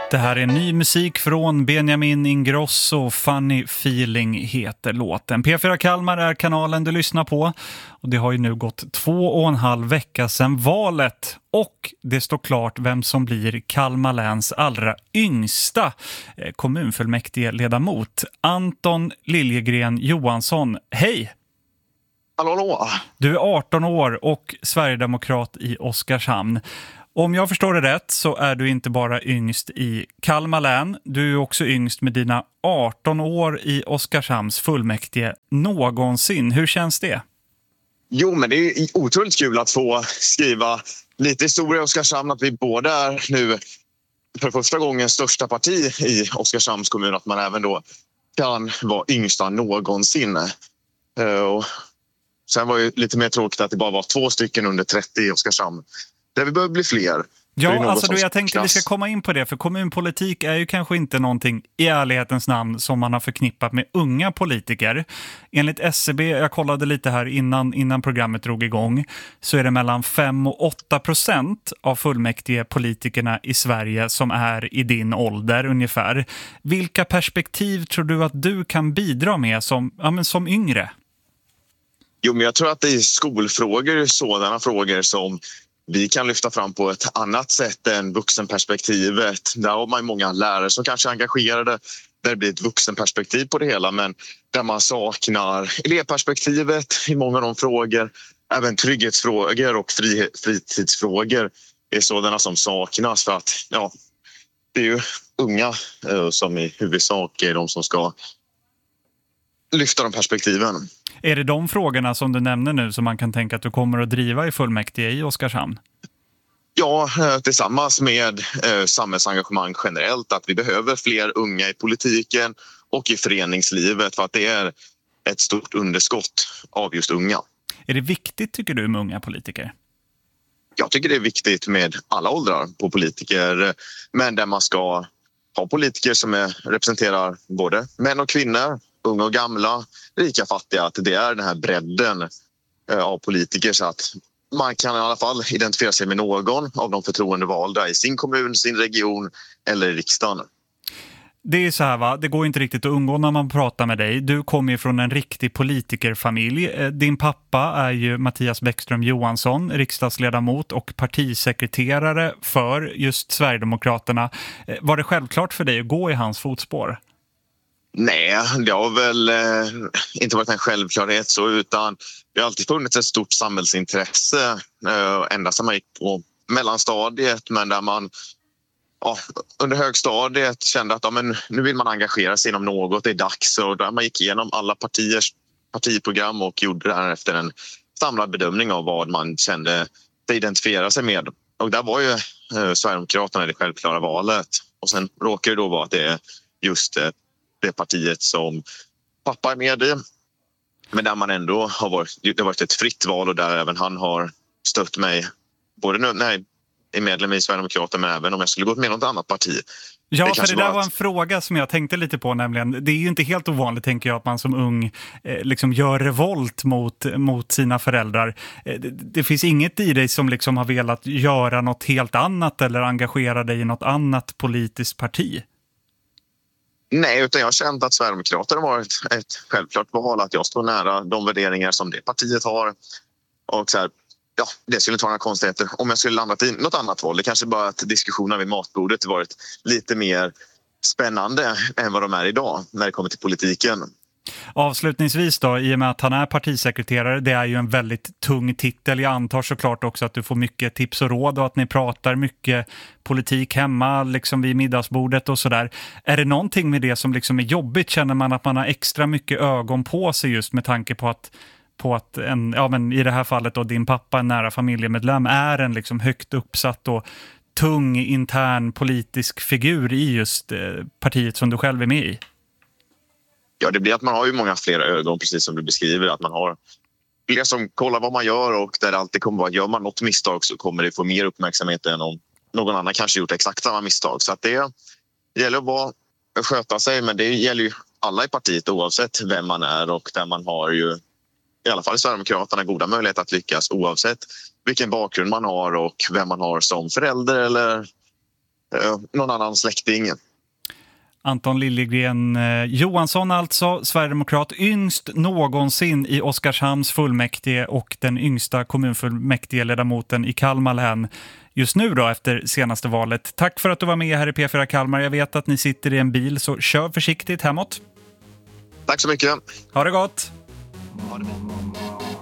Det här är ny musik från Benjamin Ingrosso. Funny Feeling heter låten. P4 Kalmar är kanalen du lyssnar på. Och det har ju nu gått 2,5 vecka sedan valet. Och det står klart vem som blir Kalmar läns allra yngsta kommunfullmäktigeledamot. Anton Liljegren Johansson. Hej! Hallå. Du är 18 år och sverigedemokrat i Oskarshamn. Om jag förstår det rätt så är du inte bara yngst i Kalmar län. Du är också yngst med dina 18 år i Oskarshamns fullmäktige någonsin. Hur känns det? Jo, men det är otroligt kul att få skriva lite historia i Oskarshamn. Att vi båda är nu för första gången största parti i Oskarshamns kommun. Att man även då kan vara yngsta någonsin. Och sen var det lite mer tråkigt att det bara var 2 stycken under 30 i Oskarshamn. Där vi behöver bli fler. Ja, alltså jag tänkte vi ska komma in på det, för kommunpolitik är ju kanske inte någonting i ärlighetens namn som man har förknippat med unga politiker. Enligt SCB, jag kollade lite här innan programmet drog igång, så är det mellan 5-8% av fullmäktige politikerna i Sverige som är i din ålder ungefär. Vilka perspektiv tror du att du kan bidra med som yngre? Jo, men jag tror att det är skolfrågor, sådana frågor som vi kan lyfta fram på ett annat sätt än vuxenperspektivet. Där har man många lärare som kanske är engagerade. Där det blir ett vuxenperspektiv på det hela, men där man saknar elevperspektivet i många av de frågor. Även trygghetsfrågor och fritidsfrågor är sådana som saknas, för att det är ju unga som i huvudsak är de som ska lyfta de perspektiven. Är det de frågorna som du nämner nu som man kan tänka att du kommer att driva i fullmäktige i Oskarshamn? Ja, tillsammans med samhällsengagemang generellt, att vi behöver fler unga i politiken och i föreningslivet, för att det är ett stort underskott av just unga. Är det viktigt, tycker du, med unga politiker? Jag tycker det är viktigt med alla åldrar på politiker, men där man ska ha politiker som representerar både män och kvinnor, unga och gamla, rika och fattiga, att det är den här bredden av politiker, så att man kan i alla fall identifiera sig med någon av de förtroendevalda i sin kommun, sin region eller i riksdagen. Det är så här, va? Det går inte riktigt att undgå när man pratar med dig. Du kommer ju från en riktig politikerfamilj. Din pappa är ju Mattias Bäckström Johansson, riksdagsledamot och partisekreterare för just Sverigedemokraterna. Var det självklart för dig att gå i hans fotspår? Nej, det har väl inte varit en självklarhet så, utan det har alltid funnits ett stort samhällsintresse ända sedan man gick på mellanstadiet, men där man under högstadiet kände att nu vill man engagera sig inom något, det är dags, och där man gick igenom alla partiprogram och gjorde det här efter en samlad bedömning av vad man kände att identifiera sig med. Och där var ju Sverigedemokraterna det självklara valet, och sen råkar det då vara att det är just det partiet som pappa är med i, men där man ändå det har varit ett fritt val, och där även han har stött mig både när jag är medlem i Sverigedemokraterna, men även om jag skulle gå med något annat parti. Ja, för det där var en fråga som jag tänkte lite på, nämligen, det är ju inte helt ovanligt, tänker jag, att man som ung liksom gör revolt mot sina föräldrar. Det finns inget i dig som liksom har velat göra något helt annat eller engagera dig i något annat politiskt parti? Nej, utan jag har känt att Sverigedemokraterna har varit ett självklart val, att jag står nära de värderingar som det partiet har. Och så här, det skulle inte vara några konstigheter om jag skulle landat i något annat val. Det kanske bara att diskussionerna vid matbordet varit lite mer spännande än vad de är idag när det kommer till politiken. Avslutningsvis då, i och med att han är partisekreterare, det är ju en väldigt tung titel. Jag antar såklart också att du får mycket tips och råd och att ni pratar mycket politik hemma, liksom vid middagsbordet och sådär. Är det någonting med det som liksom är jobbigt? Känner man att man har extra mycket ögon på sig just med tanke på att men i det här fallet då, din pappa, en nära familjemedlem, är en liksom högt uppsatt och tung intern politisk figur i just partiet som du själv är med i? Ja, det blir att man har ju många fler ögon, precis som du beskriver, att man har fler som kollar vad man gör, och där det alltid kommer att gör man något misstag så kommer det få mer uppmärksamhet än om någon annan kanske gjort exakt samma misstag. Så att det gäller att sköta sig, men det gäller ju alla i partiet oavsett vem man är, och där man har ju i alla fall i Sverigedemokraterna goda möjligheter att lyckas oavsett vilken bakgrund man har och vem man har som förälder eller någon annan släkting. Anton Liljegren Johansson alltså, sverigedemokrat, yngst någonsin i Oskarshamns fullmäktige och den yngsta kommunfullmäktigeledamoten i Kalmar län just nu då efter senaste valet. Tack för att du var med här i P4 Kalmar. Jag vet att ni sitter i en bil, så kör försiktigt hemåt. Tack så mycket. Ha det gott! Ha det bra.